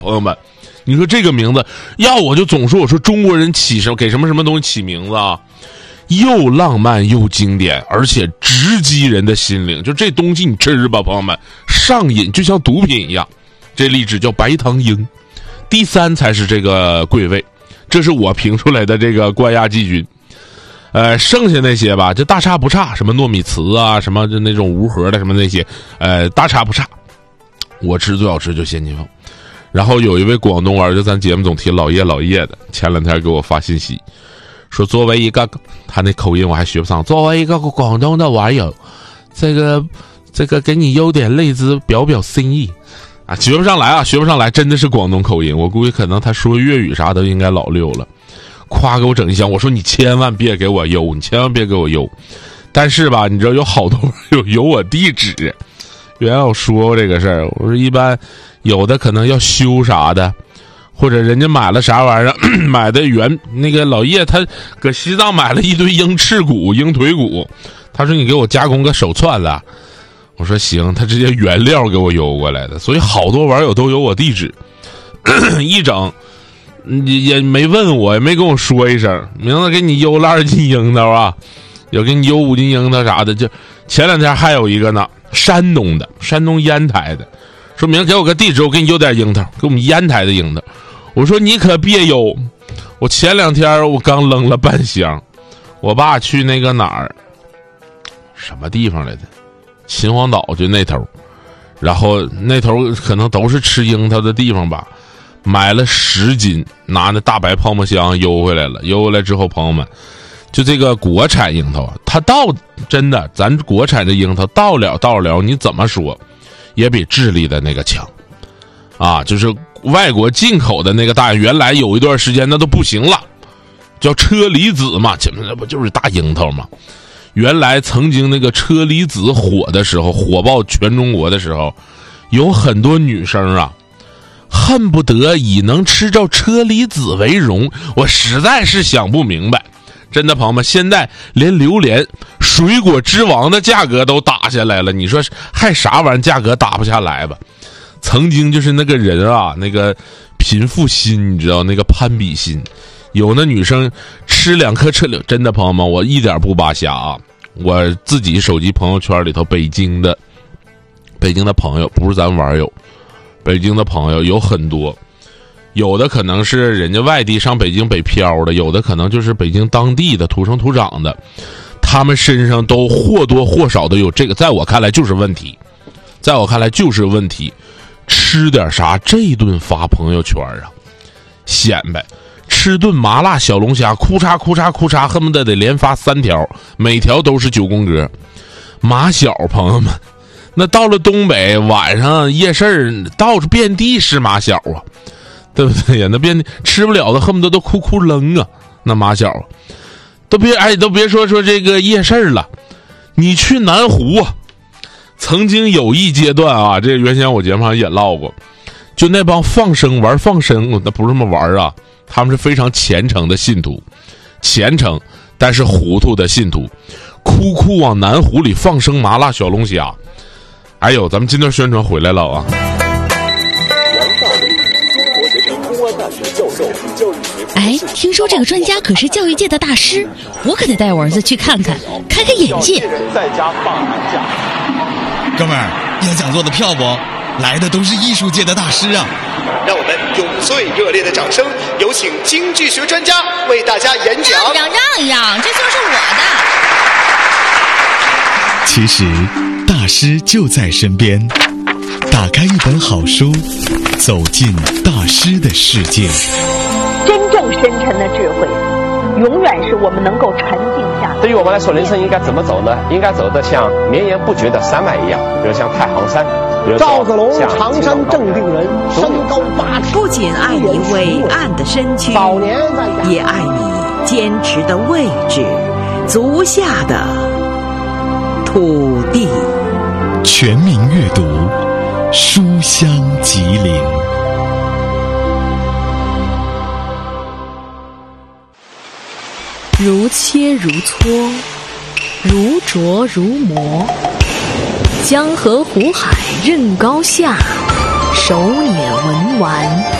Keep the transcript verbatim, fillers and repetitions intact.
朋友们，你说这个名字，要我就总说我说中国人起什么给什么什么东西起名字啊，又浪漫又经典，而且直击人的心灵。就这东西你吃吧，朋友们，上瘾就像毒品一样。这荔枝叫白糖鹰，第三才是这个贵位，这是我评出来的这个冠亚季军。呃，剩下那些吧，就大差不差，什么糯米糍啊，什么就那种无核的什么那些，呃，大差不差。我吃最好吃就仙金凤。然后有一位广东玩，就咱节目总提老叶老叶的，前两天给我发信息，说作为一个他那口音我还学不上，作为一个广东的网友，这个这个给你优点荔枝表表心意啊，学不上来啊，学不上来，真的是广东口音，我估计可能他说粤语啥的应该老溜了。夸给我整一箱，我说你千万别给我邮，你千万别给我邮。但是吧，你知道有好多有有我地址，原来我说过这个事儿，我说一般有的可能要修啥的，或者人家买了啥玩意儿，买的原那个老叶他搁西藏买了一堆鹰翅骨、鹰腿骨，他说你给我加工个手串子，我说行，他直接原料给我邮过来的，所以好多网友都有我地址，一整。也没问我，也没跟我说一声，名字给你邮了二斤樱桃啊，有给你邮五斤樱桃啥的。就前两天还有一个呢，山东的，山东烟台的，说明给我个地址，我给你邮点樱桃，给我们烟台的樱桃。我说你可别邮，我前两天我刚扔了半箱，我爸去那个哪儿，什么地方来的，秦皇岛就那头，然后那头可能都是吃樱桃的地方吧。买了十斤，拿那大白泡沫箱邮回来了。邮回来之后，朋友们，就这个国产樱桃啊，它到真的，咱国产的樱桃到了到了，你怎么说，也比智利的那个强，啊，就是外国进口的那个大，原来有一段时间那都不行了，叫车厘子嘛，前面那不就是大樱桃嘛？原来曾经那个车厘子火的时候，火爆全中国的时候，有很多女生啊。恨不得以能吃着车厘子为荣，我实在是想不明白，真的朋友们，现在连榴莲水果之王的价格都打下来了，你说还啥玩意儿价格打不下来吧？曾经就是那个人啊，那个贫富心，你知道那个攀比心，有那女生吃两颗车厘，真的朋友们，我一点不扒瞎啊，我自己手机朋友圈里头，北京的北京的朋友，不是咱网友。北京的朋友有很多，有的可能是人家外地上北京北漂的，有的可能就是北京当地的土生土长的，他们身上都或多或少的有这个，在我看来就是问题，在我看来就是问题。吃点啥这顿发朋友圈啊，显摆，吃顿麻辣小龙虾，哭嚓哭嚓哭嚓，恨不得得连发三条，每条都是九宫格。马小朋友们。那到了东北晚上夜市到处遍地是马小啊，对不对呀？那遍地吃不了的恨不得都哭哭扔啊，那马小都别哎都别说说这个夜市了，你去南湖啊，曾经有一阶段啊，这原先我节目上也唠过，就那帮放生玩放生，那不是这么玩啊，他们是非常虔诚的信徒，虔诚但是糊涂的信徒，哭哭往南湖里放生麻辣小龙虾。还有咱们今天宣传回来了啊！ 哎，听说这个专家可是教育界的大师，我可得带我儿子去看看，开开眼界。 在家放寒假， 哥们儿，要讲座的票不？来的都是艺术界的大师啊！ 让我们用最热烈的掌声，有请京剧学专家为大家演讲。 让让让，这就是我的。 其实大师就在身边，打开一本好书，走进大师的世界。 真正深沉的智慧永远是我们能够沉静下。 对于我们来说，人生应该怎么走呢？应该走得像绵延不绝的山脉一样，比如像太行山，比如赵子龙常山正定人，身高八尺， 不仅爱你伟岸的身躯， 早年也爱你坚持的位置，足下的土地。 全民阅读，书香吉林。 如切如磋，如琢如磨，江河湖海任高下， 手捻文玩。